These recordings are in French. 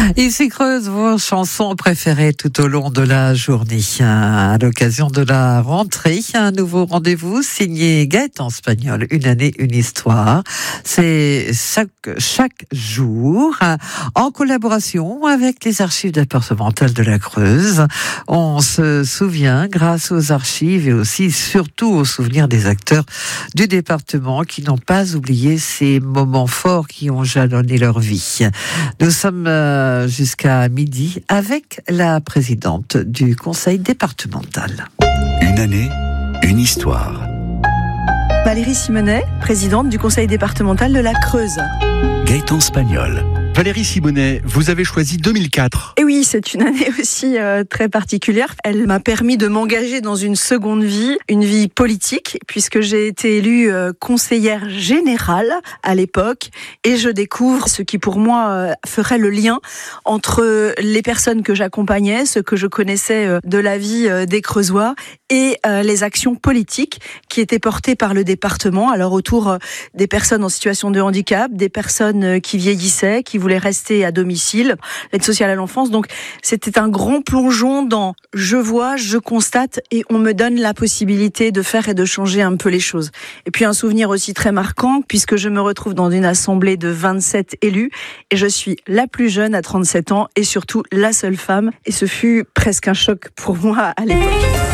Ici Creuse, vos chansons préférées tout au long de la journée. À l'occasion de la rentrée, un nouveau rendez-vous signé Gaëtan Spagnol, une année, une histoire. C'est chaque jour, en collaboration avec les archives départementales de la Creuse. On se souvient, grâce aux archives et aussi surtout aux souvenirs des acteurs du département qui n'ont pas oublié ces moments forts qui ont jalonné leur vie. Nous sommes jusqu'à midi avec la présidente du conseil départemental. Une année, une histoire. Valérie Simonet, présidente du conseil départemental de la Creuse. Gaëtan Spagnol. Valérie Simonet, vous avez choisi 2004. Et oui, c'est une année aussi très particulière. Elle m'a permis de m'engager dans une seconde vie, une vie politique, puisque j'ai été élue conseillère générale à l'époque, et je découvre ce qui pour moi ferait le lien entre les personnes que j'accompagnais, ce que je connaissais de la vie des Creusois, et les actions politiques qui étaient portées par le département, alors autour des personnes en situation de handicap, des personnes qui vieillissaient, qui voulaient rester à domicile, l'aide sociale à l'enfance. Donc c'était un grand plongeon dans je vois, je constate et on me donne la possibilité de faire et de changer un peu les choses. Et puis un souvenir aussi très marquant puisque je me retrouve dans une assemblée de 27 élus et je suis la plus jeune à 37 ans et surtout la seule femme et ce fut presque un choc pour moi à l'époque.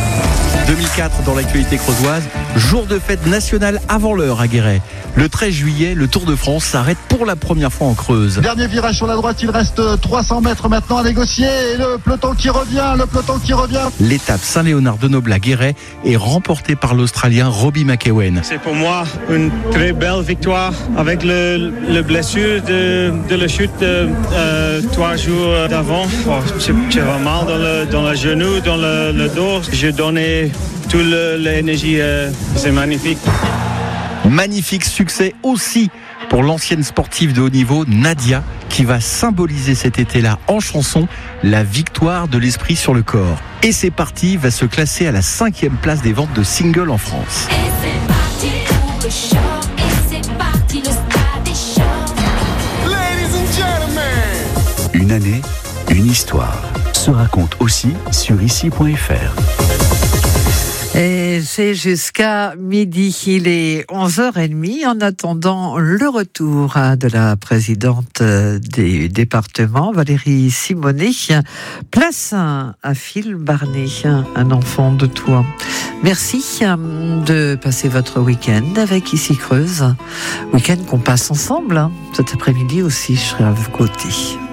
2004 dans l'actualité creusoise, jour de fête nationale avant l'heure à Guéret. Le 13 juillet, le Tour de France s'arrête pour la première fois en Creuse. Dernier virage sur la droite, il reste 300 mètres maintenant à négocier et le peloton qui revient. L'étape Saint-Léonard de Noble à Guéret est remportée par l'Australien Robbie McEwen. C'est pour moi une très belle victoire avec le blessure de la chute 3 jours d'avant. J'avais mal dans le genou, dans le dos. J'ai donné toute l'énergie, c'est magnifique. Magnifique succès aussi pour l'ancienne sportive de haut niveau Nadia qui va symboliser cet été-là en chanson la victoire de l'esprit sur le corps. Et c'est parti, va se classer à la 5e place des ventes de singles en France. Et c'est parti pour le show, et c'est parti le stade des shows. Ladies and gentlemen. Une année, une histoire. Se raconte aussi sur ici.fr. Et c'est jusqu'à midi, il est 11h30 en attendant le retour de la présidente du département, Valérie Simonet. Place à Phil Barnet, un enfant de toi. Merci de passer votre week-end avec Ici Creuse. Week-end qu'on passe ensemble. Cet après-midi aussi, je serai à vos côtés.